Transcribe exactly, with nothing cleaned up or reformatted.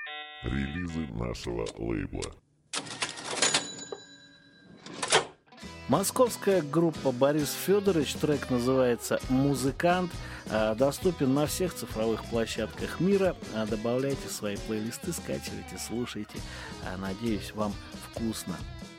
Релизы нашего лейбла. Московская группа «Борис Федорович», трек называется «Музыкант», доступен на всех цифровых площадках мира. Добавляйте в свои плейлисты, скачивайте, слушайте. Надеюсь, вам вкусно.